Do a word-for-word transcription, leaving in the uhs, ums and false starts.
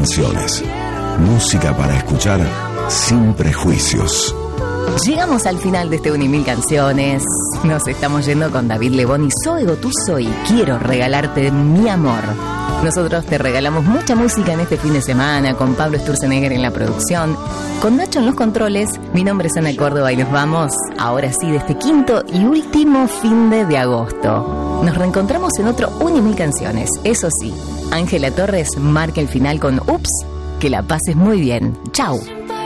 canciones. Música para escuchar sin prejuicios. Llegamos al final de este Una y Mil Canciones. Nos estamos yendo con David Lebón y Zoe Gotuso y quiero regalarte mi amor. Nosotros te regalamos mucha música en este fin de semana, con Pablo Sturzenegger en la producción, con Nacho en los controles. Mi nombre es Ana Córdoba y nos vamos, ahora sí, de este quinto y último fin de, de agosto. Nos reencontramos en otro Una y Mil Canciones. Eso sí, Ángela Torres marca el final con Ups. Que la pases muy bien. Chau.